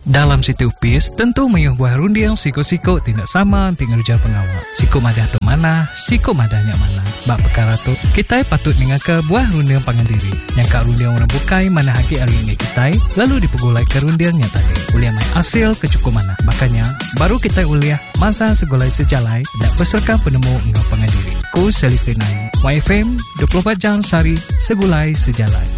Dalam situ upis, tentu mayuh buah rundiang siko-siko tidak sama tinggal ujar pengawal. Siko madah tu mana, siko madahnya mana. Bak perkara tu, kita patut mengaka buah rundiang pangandiri. Yang kak rundiang orang bukai mana haki aringi kita, lalu dipegulai ke rundiangnya tadi. Uliah mai hasil kecukup mana. Makanya, baru kita uliah masa segolai sejalai dan peserta penemu ngau pangandiri. Ku Celestinai, YFM 24 jam sehari segulai sejalai.